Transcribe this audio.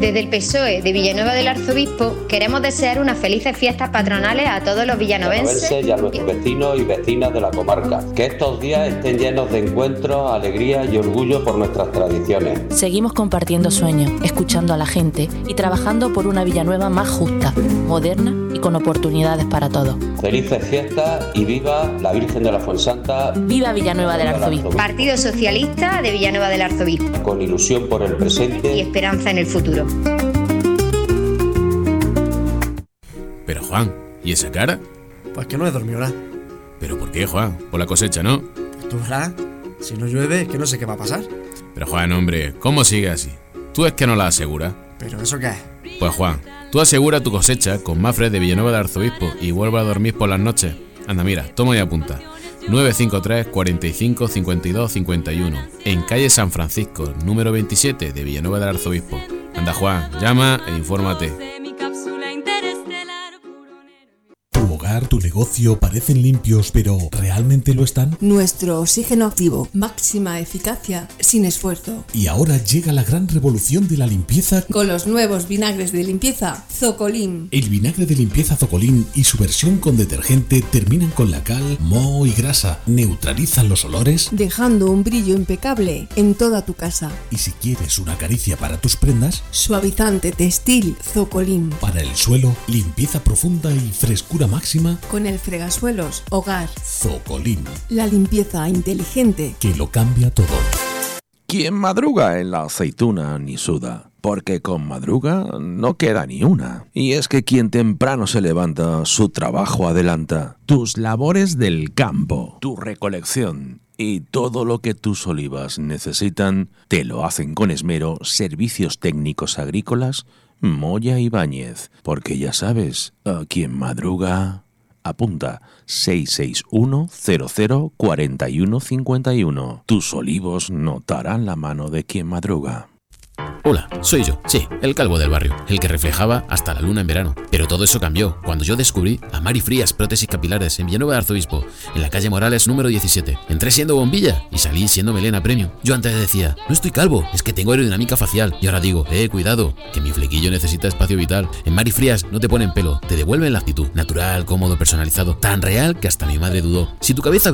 Desde el PSOE de Villanueva del Arzobispo queremos desear unas felices fiestas patronales a todos los villanovenses y a nuestros vecinos y vecinas de la comarca. Que estos días estén llenos de encuentros, alegría y orgullo por nuestras tradiciones. Seguimos compartiendo sueños, escuchando a la gente y trabajando por una Villanueva más justa, moderna y con oportunidades para todos. Felices fiestas y viva la Virgen de la Fuensanta. ¡Viva Villanueva del Arzobispo! Partido Socialista de Villanueva del Arzobispo. Con ilusión por el presente y esperanza en el futuro. Pero Juan, ¿y esa cara? Pues que no he dormido nada. ¿Pero por qué, Juan? Por la cosecha, ¿no? Pues tú verás, si no llueve, que no sé qué va a pasar. Pero Juan, hombre, ¿cómo sigue así? ¿Tú es que no la aseguras? ¿Pero eso qué es? Pues Juan, tú asegura tu cosecha con Mafre de Villanueva del Arzobispo y vuelve a dormir por las noches. Anda, mira, toma y apunta. 953 45 52 51 en calle San Francisco, número 27 de Villanueva del Arzobispo. Anda Juan, llama e infórmate. Tu hogar, tu negocio parecen limpios, pero ¿realmente lo están? Nuestro oxígeno activo, máxima eficacia, sin esfuerzo. Y ahora llega la gran revolución de la limpieza con los nuevos vinagres de limpieza Zocolin. El vinagre de limpieza Zocolin y su versión con detergente terminan con la cal, moho y grasa, neutralizan los olores, dejando un brillo impecable en toda tu casa. Y si quieres una caricia para tus prendas, suavizante textil Zocolin. Para el suelo, limpieza profunda y frescura máxima con el fregasuelos Hogar Zocolin. La limpieza inteligente que lo cambia todo. Quien madruga en la aceituna ni suda, porque con madruga no queda ni una. Y es que quien temprano se levanta, su trabajo adelanta. Tus labores del campo, tu recolección y todo lo que tus olivas necesitan, te lo hacen con esmero Servicios Técnicos Agrícolas Moya Ibáñez, porque ya sabes, a quien madruga, apunta 661 00 41 51. Tus olivos notarán la mano de quien madruga. Hola, soy yo, sí, el calvo del barrio, el que reflejaba hasta la luna en verano. Pero todo eso cambió cuando yo descubrí a Mari Frías Prótesis Capilares en Villanueva del Arzobispo, en la calle Morales número 17. Entré siendo bombilla y salí siendo melena premium. Yo antes decía, no estoy calvo, es que tengo aerodinámica facial. Y ahora digo, cuidado, que mi flequillo necesita espacio vital. En Mari Frías no te ponen pelo, te devuelven la actitud. Natural, cómodo, personalizado, tan real que hasta mi madre dudó. Si tu cabeza